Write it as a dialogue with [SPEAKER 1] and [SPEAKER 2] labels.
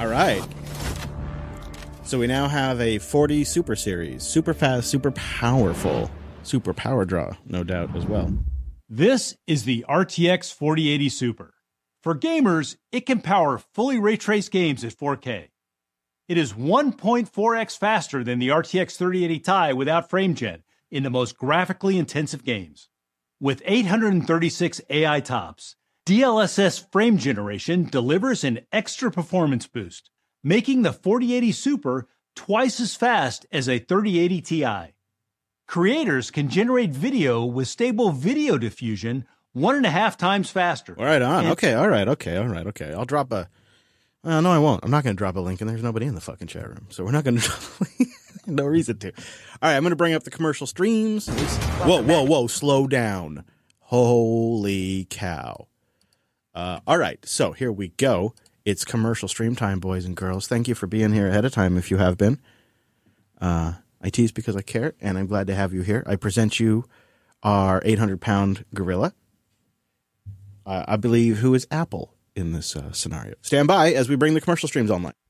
[SPEAKER 1] All right. So we now have a 40 Super Series. Super fast, super powerful. Super power draw, no doubt, as well.
[SPEAKER 2] This is the RTX 4080 Super. For gamers, it can power fully ray-traced games at 4K. It is 1.4x faster than the RTX 3080 Ti without FrameGen in the most graphically intensive games. With 836 AI TOPS, DLSS frame generation delivers an extra performance boost, making the 4080 Super twice as fast as a 3080 Ti. Creators can generate video with stable video diffusion 1.5 times faster.
[SPEAKER 1] Right on. Okay, all right. I'll drop a... no, I won't. I'm not going to drop a link, and there's nobody in the fucking chat room, so we're not going to drop a link. No reason to. All right, I'm going to bring up the commercial streams. Whoa, slow down. Holy cow. All right, so here we go. It's commercial stream time, boys and girls. Thank you for being here ahead of time if you have been. I tease because I care, and I'm glad to have you here. I present you our 800-pound gorilla. I believe who is Apple in this scenario. Stand by as we bring the commercial streams online.